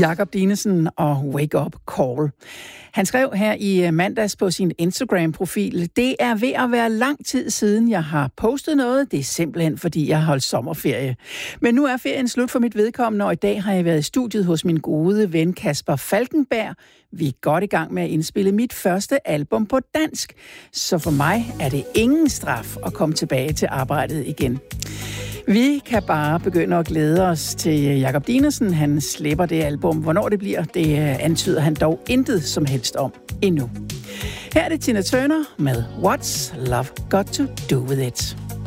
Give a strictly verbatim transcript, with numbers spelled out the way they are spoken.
Jakob Dinesen og Wake Up Call. Han skrev her i mandags på sin Instagram-profil: det er ved at være lang tid siden, jeg har postet noget. Det er simpelthen, fordi jeg har holdt sommerferie. Men nu er ferien slut for mit vedkommende, og i dag har jeg været i studiet hos min gode ven Kasper Falkenberg. Vi er godt i gang med at indspille mit første album på dansk. Så for mig er det ingen straf at komme tilbage til arbejdet igen. Vi kan bare begynde at glæde os til Jakob Dinesen. Han slipper det album. Hvornår det bliver, det antyder han dog intet som helst om endnu. Her er det Tina Turner med What's Love Got to Do With It.